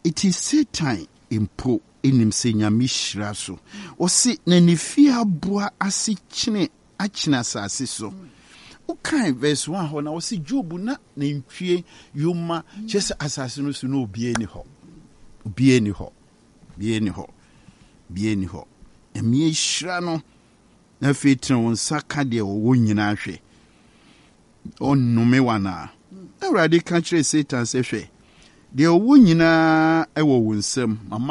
it is Satan impo enim se nyame hyira so o se na ne fie aboa ase kyene akyena asase so okay verse 1 ho na o se Job na ntwie yoma kyese asase no so no obie ni ho emie hyira no na fetren won saka de wo nyina hwe onnome wana awurade ka kire Satan se hwe de wo nyina ewo wo nsam mama